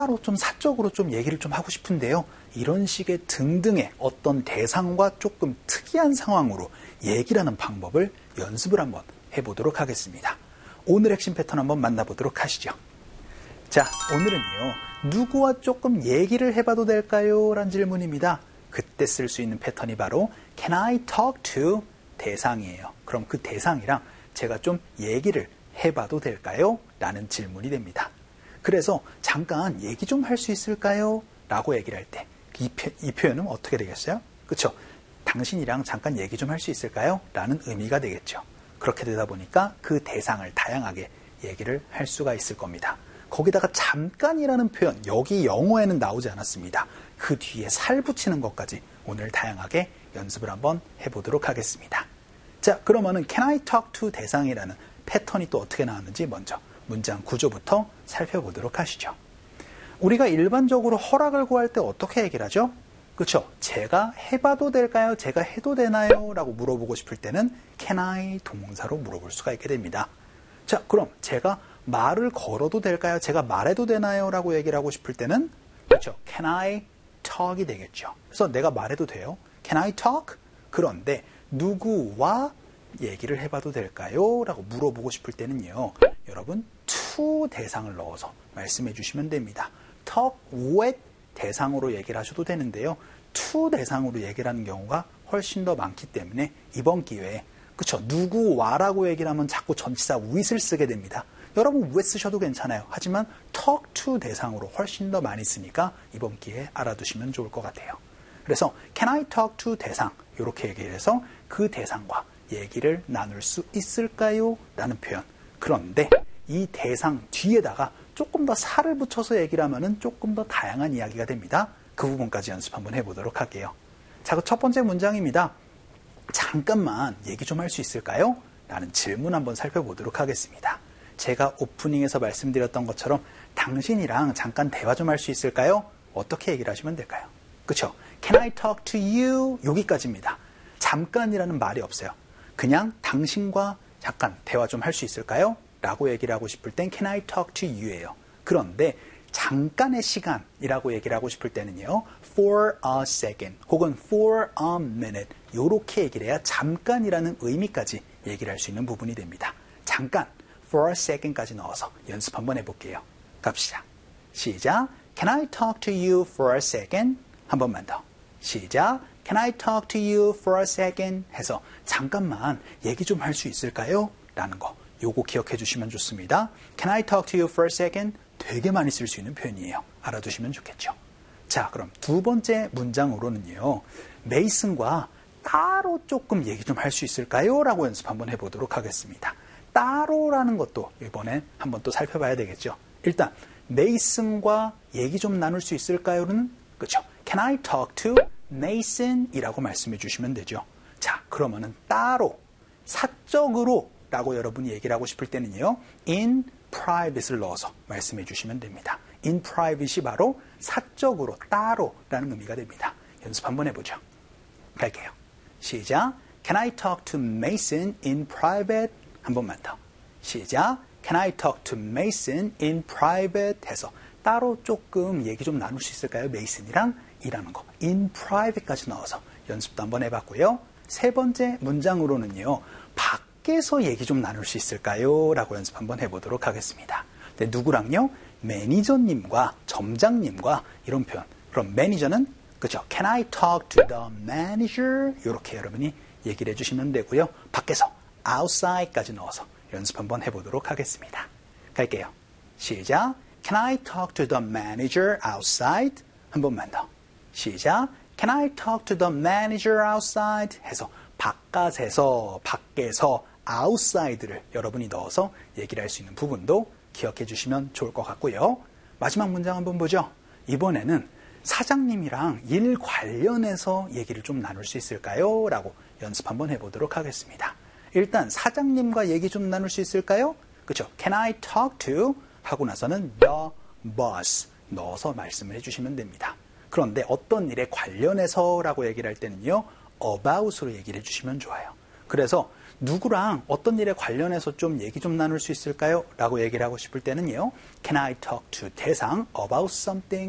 따로 좀 사적으로 좀 얘기를 좀 하고 싶은데요. 이런 식의 등등의 어떤 대상과 조금 특이한 상황으로 얘기를 하는 방법을 연습을 한번 해보도록 하겠습니다. 오늘 핵심 패턴 한번 만나보도록 하시죠. 자, 오늘은요. 누구와 조금 얘기를 해봐도 될까요? 라는 질문입니다. 그때 쓸 수 있는 패턴이 바로 Can I talk to 대상이에요. 그럼 그 대상이랑 제가 좀 얘기를 해봐도 될까요? 라는 질문이 됩니다. 그래서 잠깐 얘기 좀 할 수 있을까요? 라고 얘기를 할 때 이 표현은 어떻게 되겠어요? 그렇죠? 당신이랑 잠깐 얘기 좀 할 수 있을까요? 라는 의미가 되겠죠. 그렇게 되다 보니까 그 대상을 다양하게 얘기를 할 수가 있을 겁니다. 거기다가 잠깐이라는 표현, 여기 영어에는 나오지 않았습니다. 그 뒤에 살 붙이는 것까지 오늘 다양하게 연습을 한번 해보도록 하겠습니다. 자, 그러면은 Can I talk to 대상이라는 패턴이 또 어떻게 나왔는지 먼저 문장 구조부터 살펴보도록 하시죠. 우리가 일반적으로 허락을 구할 때 어떻게 얘기를 하죠? 그렇죠? 제가 해봐도 될까요? 제가 해도 되나요? 라고 물어보고 싶을 때는 Can I 동사로 물어볼 수가 있게 됩니다. 자, 그럼 제가 말을 걸어도 될까요? 제가 말해도 되나요? 라고 얘기를 하고 싶을 때는 그렇죠? Can I talk이 되겠죠. 그래서 내가 말해도 돼요. Can I talk? 그런데 누구와 얘기를 해봐도 될까요? 라고 물어보고 싶을 때는요. 여러분 to 대상을 넣어서 말씀해 주시면 됩니다. talk with 대상으로 얘기를 하셔도 되는데요. to 대상으로 얘기를 하는 경우가 훨씬 더 많기 때문에 이번 기회에 그쵸? 누구와라고 얘기를 하면 자꾸 전치사 with을 쓰게 됩니다. 여러분 with 쓰셔도 괜찮아요. 하지만 talk to 대상으로 훨씬 더 많이 쓰니까 이번 기회에 알아두시면 좋을 것 같아요. 그래서 can I talk to 대상 이렇게 얘기를 해서 그 대상과 얘기를 나눌 수 있을까요? 라는 표현. 그런데 이 대상 뒤에다가 조금 더 살을 붙여서 얘기를 하면 조금 더 다양한 이야기가 됩니다. 그 부분까지 연습 한번 해보도록 할게요. 자, 그 첫 번째 문장입니다. 잠깐만 얘기 좀 할 수 있을까요? 라는 질문 한번 살펴보도록 하겠습니다. 제가 오프닝에서 말씀드렸던 것처럼 당신이랑 잠깐 대화 좀 할 수 있을까요? 어떻게 얘기를 하시면 될까요? 그렇죠? Can I talk to you? 여기까지입니다. 잠깐이라는 말이 없어요. 그냥 당신과 잠깐 대화 좀 할 수 있을까요? 라고 얘기를 하고 싶을 땐 Can I talk to you예요. 그런데 잠깐의 시간이라고 얘기를 하고 싶을 때는요. For a second 혹은 for a minute 이렇게 얘기를 해야 잠깐이라는 의미까지 얘기를 할 수 있는 부분이 됩니다. 잠깐, for a second까지 넣어서 연습 한번 해볼게요. 갑시다. 시작. Can I talk to you for a second? 한 번만 더. 시작. Can I talk to you for a second? 해서 잠깐만 얘기 좀 할 수 있을까요? 라는 거. 요거 기억해 주시면 좋습니다. Can I talk to you for a second? 되게 많이 쓸 수 있는 표현이에요. 알아두시면 좋겠죠. 자, 그럼 두 번째 문장으로는요. 메이슨과 따로 조금 얘기 좀 할 수 있을까요? 라고 연습 한번 해보도록 하겠습니다. 따로라는 것도 이번에 한번 또 살펴봐야 되겠죠. 일단 메이슨과 얘기 좀 나눌 수 있을까요?는 그렇죠. Can I talk to Mason? 이라고 말씀해 주시면 되죠. 자, 그러면은 따로 사적으로 라고 여러분이 얘기를 하고 싶을 때는요. in private을 넣어서 말씀해 주시면 됩니다. in private이 바로 사적으로 따로라는 의미가 됩니다. 연습 한번 해보죠. 갈게요. 시작. Can I talk to Mason in private? 한 번만 더. 시작. Can I talk to Mason in private? 해서 따로 조금 얘기 좀 나눌 수 있을까요? 메이슨이랑 이라는 거. in private까지 넣어서 연습도 한번 해봤고요. 세 번째 문장으로는요. 밖에서 얘기 좀 나눌 수 있을까요? 라고 연습 한번 해보도록 하겠습니다. 네, 누구랑요? 매니저님과 점장님과 이런 표현. 그럼 매니저는 그죠? Can I talk to the manager? 이렇게 여러분이 얘기를 해주시면 되고요. 밖에서 outside까지 넣어서 연습 한번 해보도록 하겠습니다. 갈게요. 시작. Can I talk to the manager outside? 한 번만 더. 시작. Can I talk to the manager outside? 해서 바깥에서, 밖에서, outside를 여러분이 넣어서 얘기를 할 수 있는 부분도 기억해 주시면 좋을 것 같고요. 마지막 문장 한번 보죠. 이번에는 사장님이랑 일 관련해서 얘기를 좀 나눌 수 있을까요? 라고 연습 한번 해보도록 하겠습니다. 일단 사장님과 얘기 좀 나눌 수 있을까요? 그렇죠. Can I talk to? 하고 나서는 the boss 넣어서 말씀을 해주시면 됩니다. 그런데 어떤 일에 관련해서 라고 얘기를 할 때는요. about으로 얘기를 해주시면 좋아요. 그래서 누구랑 어떤 일에 관련해서 좀 얘기 좀 나눌 수 있을까요? 라고 얘기를 하고 싶을 때는요. Can I talk to 대상 about something